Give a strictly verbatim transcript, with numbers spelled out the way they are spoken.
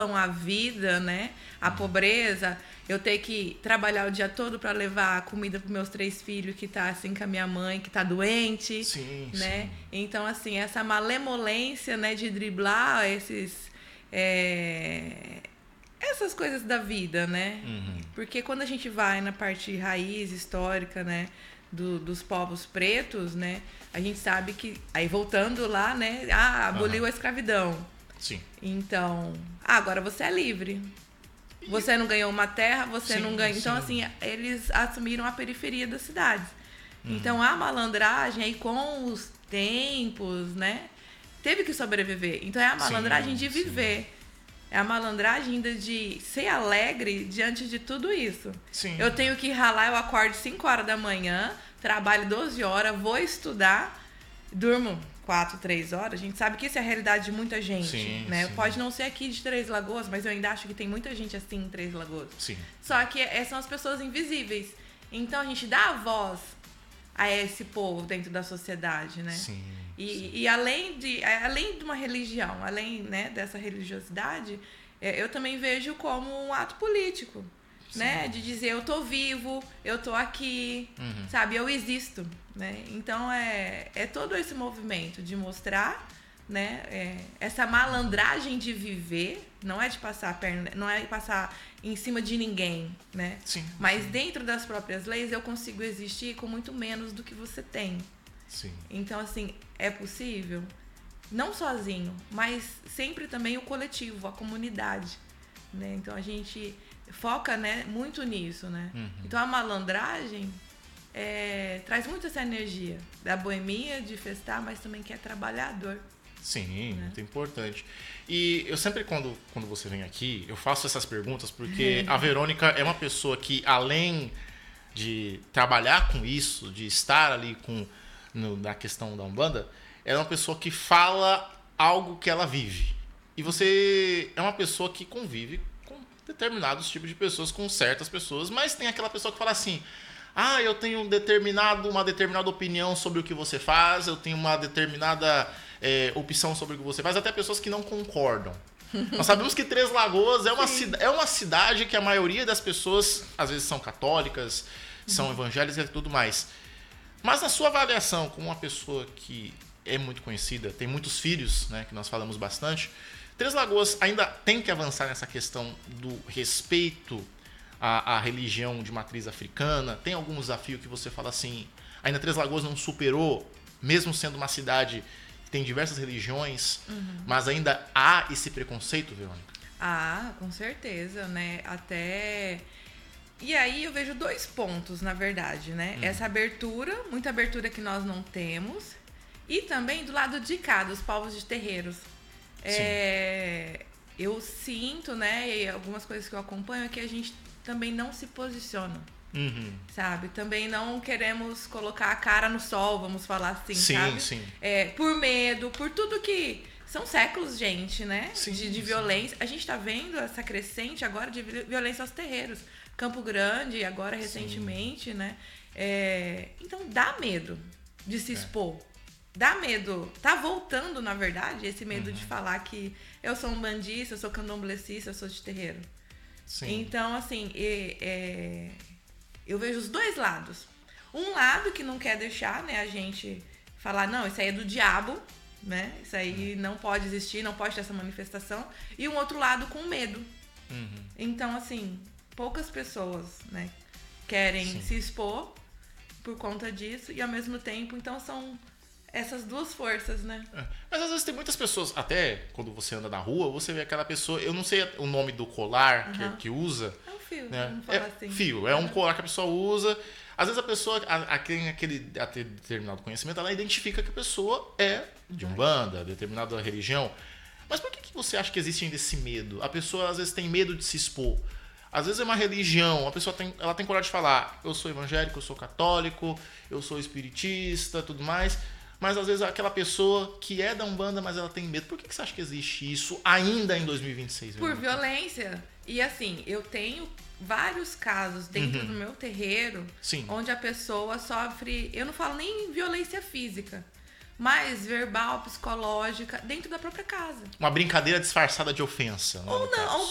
a vida, né? A pobreza, eu ter que trabalhar o dia todo para levar comida para meus três filhos que tá assim com a minha mãe, que tá doente, Sim, né? sim. Então, assim, essa malemolência, né, de driblar esses é, essas coisas da vida, né? Uhum. Porque quando a gente vai na parte raiz histórica, né, do, dos povos pretos, né, a gente sabe que, aí voltando lá, né, ah, aboliu Aham. a escravidão. Sim. Então, ah, agora você é livre. Você não ganhou uma terra, você Sim, não ganhou. Então, sim. assim, eles assumiram a periferia das cidades. Uhum. Então, a malandragem aí com os tempos, né, teve que sobreviver. Então, é a malandragem Sim, de viver. É a malandragem ainda de ser alegre diante de tudo isso. Sim. Eu tenho que ralar, eu acordo cinco horas da manhã, trabalho doze horas, vou estudar, durmo quatro, três horas. A gente sabe que isso é a realidade de muita gente, Sim, né? sim. Pode não ser aqui de Três Lagoas, mas eu ainda acho que tem muita gente assim em Três Lagoas. Sim. Só que essas são as pessoas invisíveis. Então a gente dá a voz a esse povo dentro da sociedade, né? Sim. E, sim. e além, de, além de uma religião, além, né, dessa religiosidade, eu também vejo como um ato político, Sim. né? De dizer, eu tô vivo, eu tô aqui, Uhum. sabe? Eu existo, né? Então, é, é todo esse movimento de mostrar, né, é, essa malandragem de viver, não é de passar a perna, não é de passar em cima de ninguém, né? Sim. Mas sim. dentro das próprias leis, eu consigo existir com muito menos do que você tem. Sim. Então, assim, é possível, não sozinho, mas sempre também o coletivo, a comunidade, né? Então, a gente foca, né, muito nisso, né? Uhum. Então, a malandragem é, traz muito essa energia da boemia, de festar, mas também que é trabalhador. Sim, né? muito importante. E eu sempre, quando, quando você vem aqui, eu faço essas perguntas porque a Verônica é uma pessoa que, além de trabalhar com isso, de estar ali com, no, na questão da Umbanda, ela é uma pessoa que fala algo que ela vive. E você é uma pessoa que convive com determinados tipos de pessoas, com certas pessoas, mas tem aquela pessoa que fala assim: ah, eu tenho um determinado, uma determinada opinião sobre o que você faz, eu tenho uma determinada é, opção sobre o que você faz, até pessoas que não concordam. Nós sabemos que Três Lagoas é uma, cida- é uma cidade que a maioria das pessoas, às vezes, são católicas, são Uhum. evangélicas e tudo mais. Mas na sua avaliação, como uma pessoa que é muito conhecida, tem muitos filhos, né, que nós falamos bastante, Três Lagoas ainda tem que avançar nessa questão do respeito à, à religião de matriz africana? Tem algum desafio que você fala assim, ainda Três Lagoas não superou, mesmo sendo uma cidade que tem diversas religiões, Uhum. mas ainda há esse preconceito, Verônica? Ah, com certeza, né? Até... E aí eu vejo dois pontos, na verdade, né? Hum. Essa abertura, muita abertura que nós não temos, e também do lado de cá, dos povos de terreiros. É, eu sinto, né, e algumas coisas que eu acompanho, é que a gente também não se posiciona, Uhum. sabe? Também não queremos colocar a cara no sol, vamos falar assim, Sim, sabe? sim. É, por medo, por tudo que... São séculos, gente, né? Sim, de, de sim. violência. A gente tá vendo essa crescente agora de violência aos terreiros. Campo Grande, agora recentemente, sim. né? É, então dá medo de se expor. É. Dá medo. Tá voltando, na verdade, esse medo uhum. de falar que eu sou um bandista, eu sou candomblessista, eu sou de terreiro. Sim. Então, assim, é, é, eu vejo os dois lados. Um lado que não quer deixar, né, a gente falar, não, isso aí é do diabo, né? Isso aí uhum. não pode existir, não pode ter essa manifestação. E um outro lado com medo. Uhum. Então, assim, poucas pessoas, né, querem Sim. se expor por conta disso e ao mesmo tempo, então são essas duas forças, né? É. Mas às vezes tem muitas pessoas, até quando você anda na rua, você vê aquela pessoa, eu não sei o nome do colar uhum. que, que usa. É um fio, né? vamos falar é assim. Fio, é um colar que a pessoa usa. Às vezes a pessoa, a, a tem aquele a ter determinado conhecimento, ela identifica que a pessoa é de Umbanda, determinada religião. Mas por que, que você acha que existe ainda esse medo? A pessoa às vezes tem medo de se expor. Às vezes é uma religião, a pessoa tem, ela tem coragem de falar, eu sou evangélico, eu sou católico, eu sou espiritista, tudo mais, mas às vezes aquela pessoa que é da Umbanda, mas ela tem medo. Por que, que você acha que existe isso ainda em dois mil e vinte e seis? Por violência. E assim, eu tenho vários casos dentro uhum. do meu terreiro, Sim. onde a pessoa sofre, eu não falo nem violência física, mais verbal, psicológica, dentro da própria casa. Uma brincadeira disfarçada de ofensa. Né, ou não, ou